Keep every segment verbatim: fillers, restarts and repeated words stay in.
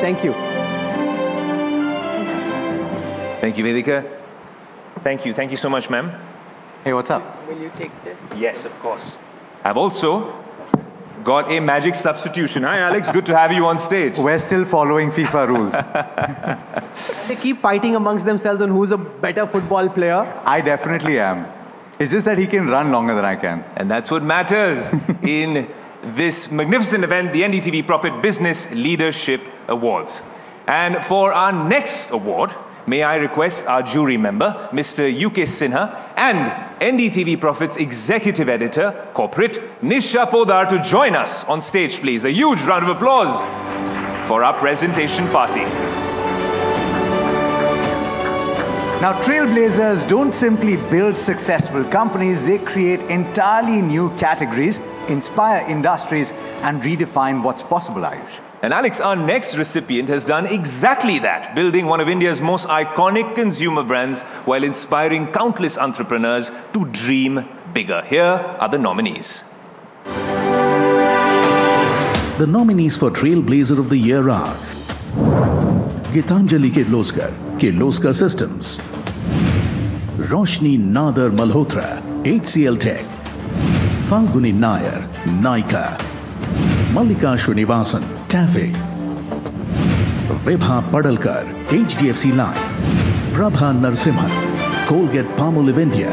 Thank you. Thank you, Vedika. Thank you. Thank you so much, ma'am. Hey, what's up? Will you take this? Yes, of course. I've also got a magic substitution. Hi, Alex. Good to have you on stage. We're still following FIFA rules. They keep fighting amongst themselves on who's a better football player. I definitely am. It's just that he can run longer than I can. And that's what matters in this magnificent event, the N D T V Profit Business Leadership Awards. And for our next award, may I request our jury member, Mister U K Sinha, and N D T V Profit's Executive Editor, Corporate, Nisha Podar, to join us on stage, please. A huge round of applause for our presentation party. Now, trailblazers don't simply build successful companies, they create entirely new categories, inspire industries, and redefine what's possible, Ayush. And Alex, our next recipient has done exactly that, building one of India's most iconic consumer brands while inspiring countless entrepreneurs to dream bigger. Here are the nominees. The nominees for Trailblazer of the Year are Gitanjali Kirloskar, Kirloskar Systems; Roshni Nadar Malhotra, H C L Tech; Falguni Nair, Nykaa; Mallika Srinivasan, Tafe; Vibha Padalkar, H D F C Life; Prabha Narsimhan, Colgate-Palmolive India.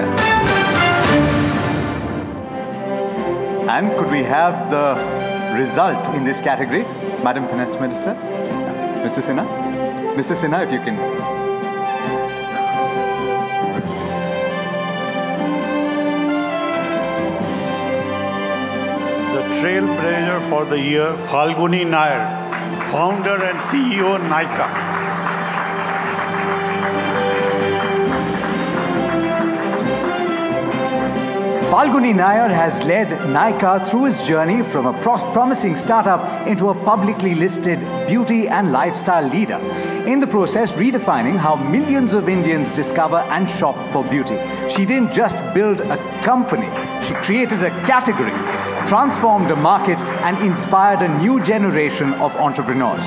And could we have the result in this category, Madam Finance Minister? Mister Sinha? Mister Sinha, if you can. The Trailblazer for the year, Falguni Nair, founder and C E O, Nykaa. Falguni Nair has led Nykaa through its journey from a pro promising startup into a publicly listed beauty and lifestyle leader. In the process, redefining how millions of Indians discover and shop for beauty. She didn't just build a company, she created a category, transformed a market, and inspired a new generation of entrepreneurs.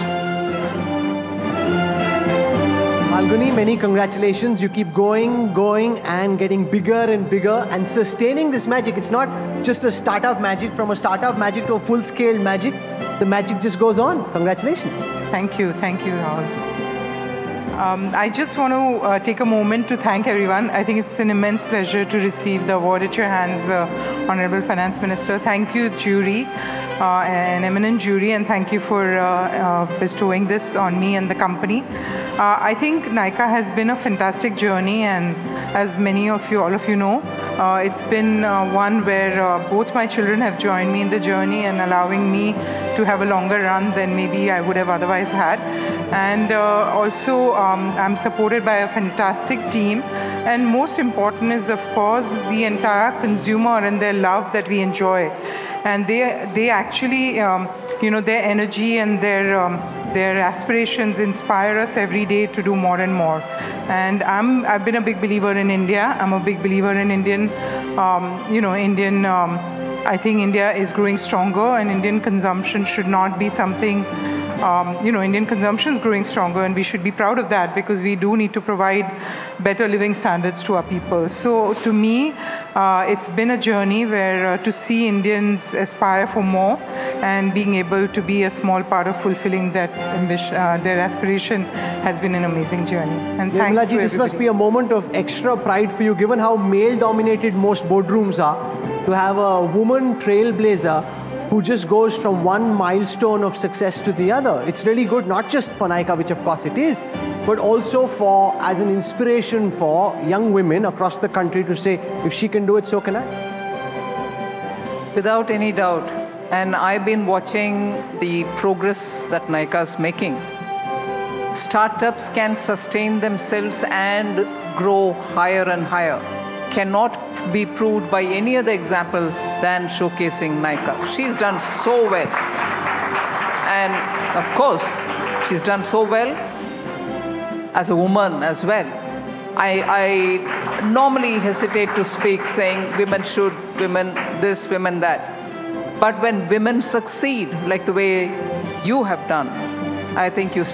Falguni, many congratulations. You keep going, going, and getting bigger and bigger and sustaining this magic. It's not just a startup magic. From a startup magic to a full-scale magic, the magic just goes on. Congratulations. Thank you. Thank you, Rahul. Um, I just want to uh, take a moment to thank everyone. I think it's an immense pleasure to receive the award at your hands, uh, Honorable Finance Minister. Thank you, jury, uh, an eminent jury, and thank you for uh, uh, bestowing this on me and the company. Uh, I think Nykaa has been a fantastic journey, and as many of you, all of you know, uh, it's been uh, one where uh, both my children have joined me in the journey and allowing me to have a longer run than maybe I would have otherwise had. And uh, also, um, I'm supported by a fantastic team. And most important is, of course, the entire consumer and their love that we enjoy. And they, they actually, um, you know, their energy and their, um, their aspirations inspire us every day to do more and more. And I'm, I've been a big believer in India. I'm a big believer in Indian, um, you know, Indian, um, I think India is growing stronger, and Indian consumption should not be something Um, you know, Indian consumption is growing stronger, and we should be proud of that, because we do need to provide better living standards to our people. So to me, uh, it's been a journey where uh, to see Indians aspire for more and being able to be a small part of fulfilling that ambition, uh, their aspiration, has been an amazing journey. And thanks Nirmala to ji, this everybody. must be a moment of extra pride for you, given how male-dominated most boardrooms are, to have a woman trailblazer who just goes from one milestone of success to the other. It's really good, not just for Nykaa, which of course it is, but also for, as an inspiration for young women across the country to say, if she can do it, so can I. Without any doubt. And I've been watching the progress that Nykaa is making. Startups can sustain themselves and grow higher and higher. Cannot be proved by any other example than showcasing Nykaa. She's done so well. And of course, she's done so well as a woman as well. I, I normally hesitate to speak saying women should, women this, women that. But when women succeed, like the way you have done, I think you